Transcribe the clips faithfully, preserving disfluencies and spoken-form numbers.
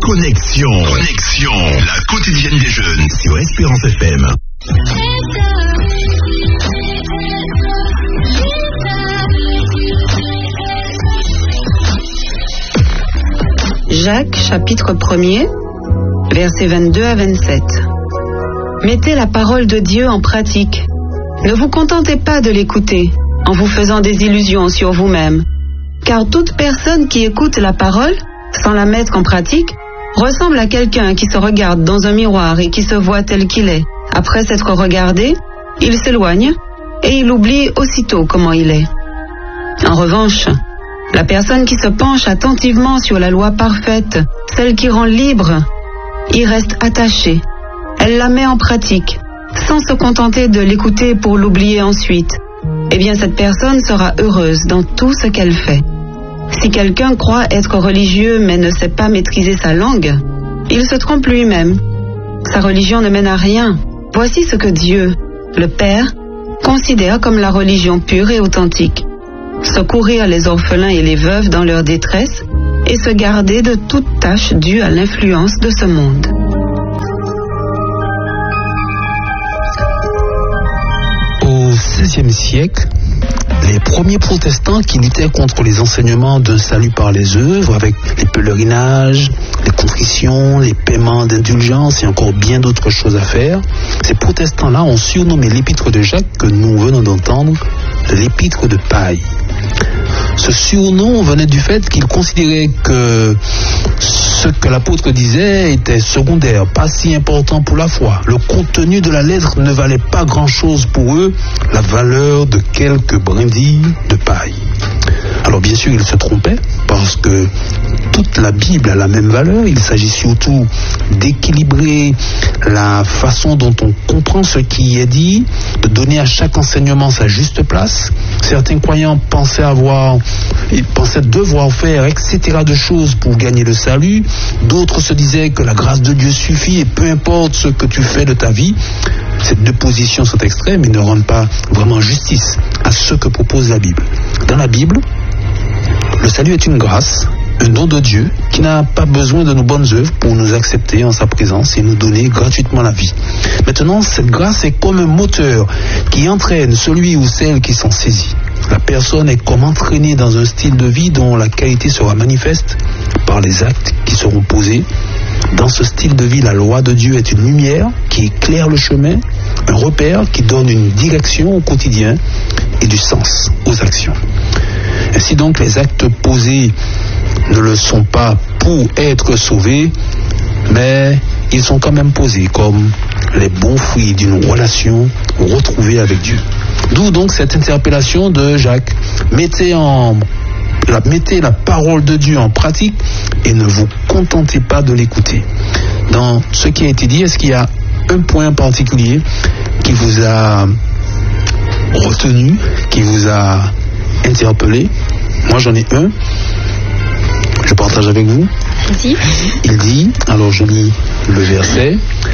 Connexion. Connexion. La quotidienne des jeunes sur Espérance F M. Jacques, chapitre premier, versets vingt-deux à vingt-sept. Mettez la parole de Dieu en pratique. Ne vous contentez pas de l'écouter en vous faisant des illusions sur vous-même. Car toute personne qui écoute la parole, sans la mettre en pratique, ressemble à quelqu'un qui se regarde dans un miroir et qui se voit tel qu'il est. Après s'être regardé, il s'éloigne et il oublie aussitôt comment il est. En revanche, la personne qui se penche attentivement sur la loi parfaite, celle qui rend libre, y reste attachée. Elle la met en pratique, sans se contenter de l'écouter pour l'oublier ensuite. Eh bien, cette personne sera heureuse dans tout ce qu'elle fait. Si quelqu'un croit être religieux mais ne sait pas maîtriser sa langue, il se trompe lui-même. Sa religion ne mène à rien. Voici ce que Dieu, le Père, considère comme la religion pure et authentique. Secourir les orphelins et les veuves dans leur détresse et se garder de toute tâche due à l'influence de ce monde. Au seizième siècle, les premiers protestants qui luttaient contre les enseignements d'un salut par les œuvres, avec les pèlerinages, les contritions, les paiements d'indulgence et encore bien d'autres choses à faire, ces protestants-là ont surnommé l'épître de Jacques, que nous venons d'entendre, l'épître de paille. Ce surnom venait du fait qu'ils considéraient que ce que l'apôtre disait était secondaire, pas si important pour la foi. Le contenu de la lettre ne valait pas grand-chose pour eux, la valeur de quelques brindilles de paille. Alors bien sûr, ils se trompaient, parce que toute la Bible a la même valeur. Il s'agit surtout d'équilibrer la façon dont on comprend ce qui est dit, de donner à chaque enseignement sa juste place. Certains croyants pensaient avoir, ils pensaient devoir faire, et cetera de choses pour gagner le salut. D'autres se disaient que la grâce de Dieu suffit et peu importe ce que tu fais de ta vie. Ces deux positions sont extrêmes et ne rendent pas vraiment justice à ce que propose la Bible. Dans la Bible, le salut est une grâce, un don de Dieu qui n'a pas besoin de nos bonnes œuvres pour nous accepter en sa présence et nous donner gratuitement la vie. Maintenant, cette grâce est comme un moteur qui entraîne celui ou celle qui s'en saisit. La personne est comme entraînée dans un style de vie dont la qualité sera manifeste par les actes qui seront posés. Dans ce style de vie, la loi de Dieu est une lumière qui éclaire le chemin, un repère qui donne une direction au quotidien et du sens aux actions. Ainsi donc, les actes posés ne le sont pas pour être sauvés, mais ils sont quand même posés comme les bons fruits d'une relation retrouvée avec Dieu. D'où donc cette interpellation de Jacques. Mettez, en, la, mettez la parole de Dieu en pratique et ne vous contentez pas de l'écouter. Dans ce qui a été dit, est-ce qu'il y a un point en particulier qui vous a retenu, qui vous a interpellé? Moi j'en ai un, je partage avec vous. Vas-y. Il dit, alors je lis le verset: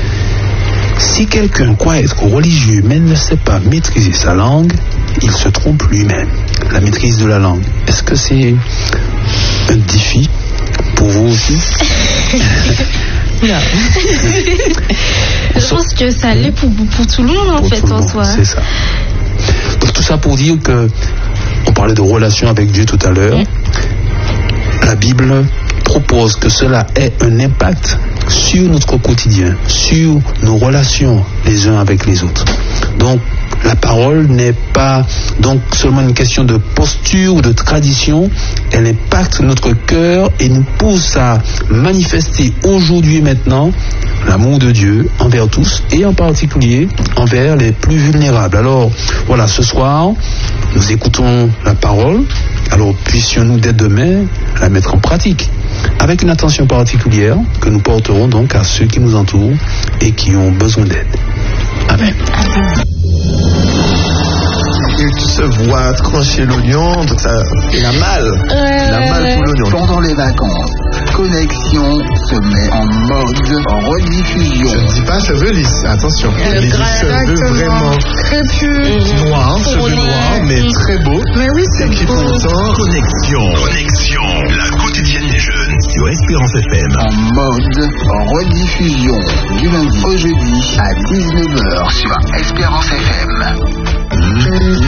si quelqu'un croit être religieux mais ne sait pas maîtriser sa langue, il se trompe lui-même. La maîtrise de la langue, est-ce que c'est un défi pour vous aussi? Non. Je pense que ça l'est pour, pour tout le monde en pour fait en soi. C'est ça. Donc tout ça pour dire que on parlait de relation avec Dieu tout à l'heure. La Bible propose que cela ait un impact sur notre quotidien, sur nos relations les uns avec les autres. Donc la parole n'est pas donc seulement une question de posture ou de tradition, elle impacte notre cœur et nous pousse à manifester aujourd'hui et maintenant l'amour de Dieu envers tous et en particulier envers les plus vulnérables. Alors voilà, ce soir, nous écoutons la parole, alors puissions-nous dès demain la mettre en pratique, avec une attention particulière que nous porterons donc à ceux qui nous entourent et qui ont besoin d'aide. Amen. Il se voit trancher l'oignon, donc ça, il a mal. Ouais, il a mal pour l'oignon. Pendant les vacances, Connexion se met en mode en rediffusion. Je ne dis pas cheveux lisses, attention. Euh, Les cheveux vraiment crépus, noirs, cheveux noirs, mais très beaux. Mais oui, c'est et qui beau. pourtant Connexion. Connexion. La quotidienne des jeunes sur Espérance F M. En mode rediffusion du lundi au jeudi à dix-neuf heures sur Espérance F M.